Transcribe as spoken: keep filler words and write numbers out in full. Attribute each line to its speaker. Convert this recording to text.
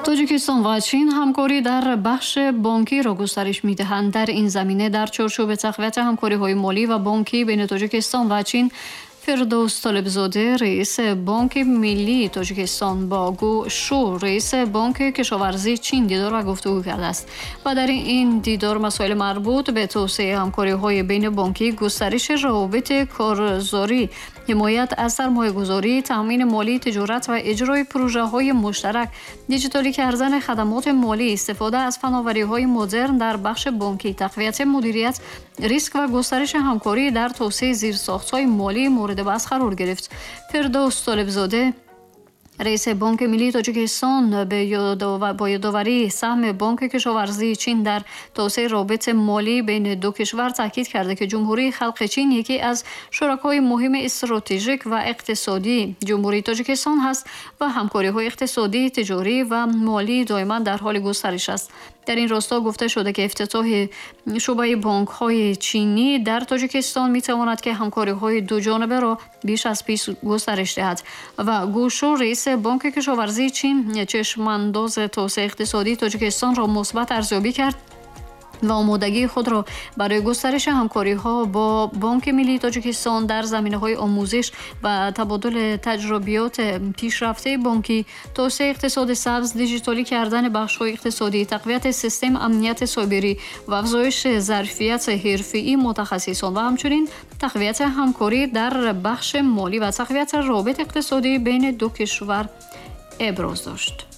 Speaker 1: توجیکستان و چین همکاری در بخش بانکی را گسترش می‌دهند. در این زمینه در چارچوب تقویت همکاری‌های مالی و بانکی بین تاجیکستان و چین، فردوس طالبزاده رئیس بانک ملی تاجیکستان با گو شو رئیس بانک کشاورزی چین دیدار و گفتگو کرده است و در این دیدار مسائل مربوط به توسعه همکاری‌های بین بانکی، گسترش روابط کارزاری، حمایت از سرمایه‌گذاری، تامین مالی، تجارت و اجرای پروژه‌های مشترک، دیجیتالی کردن خدمات مالی، استفاده از فناوری‌های مدرن در بخش بانکی، تقویت مدیریت ریسک و گسترش همکاری در توسعه زیرساخت‌های مالی مورد بحث قرار گرفت. فردوس طالبزاده رئیس بانک ملی تاجیکستان با یادآوری سهم بانک کشاورزی چین در توسعه روابط مالی بین دو کشور تاکید کرده که جمهوری خلق چین یکی از شرکای مهم استراتژیک و اقتصادی جمهوری تاجیکستان هست و همکاری‌های اقتصادی، تجاری و مالی دائما در حال گسترش است. در این راستا گفته شده که افتتاح شعبه بانک‌های چینی در تاجیکستان می‌تواند که همکاری‌های دو جانبه را بیش از پیش گسترش دهد و گوشو رئیس بانک کشاورزی چین چشمانداز توسعه اقتصادی تاجیکستان را مثبت ارزیابی کرد و آمادگی خود را برای گسترش همکاری‌ها با بانک ملی تاجیکستان در زمینه‌های آموزش و تبادل تجربیات پیشرفته بانکی، توسعه اقتصاد سبز، دیجیتالی کردن بخش‌های اقتصادی، تقویت سیستم امنیت سایبری و افزایش ظرفیت حرفه‌ای متخصصان و همچنین تقویت همکاری در بخش مالی و تقویت روابط اقتصادی بین دو کشور ابراز داشت.